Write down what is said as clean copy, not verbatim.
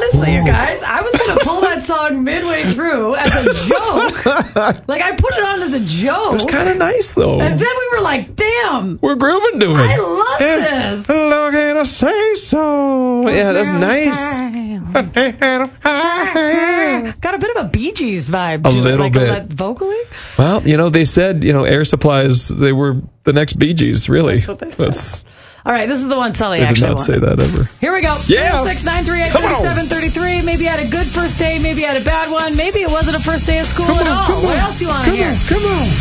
honestly, you guys, I was going to pull that song midway through as a joke. Like, I put it on as a joke. It was kind of nice, though. And then we were like, damn. We're grooving to it. I love this. Look at us say so. Yeah, that's nice. Got a bit of a Bee Gees vibe. A little bit. Vocally? Well, they said, Air Supply's, they were the next Bee Gees, really. That's what they said. All right, this is the one Sully They actually did not say that ever. Here we go. Yeah. 693-837-33. Maybe you had a good first day. Maybe you had a bad one. Maybe it wasn't a first day of school at all. What else you want to hear? Come on.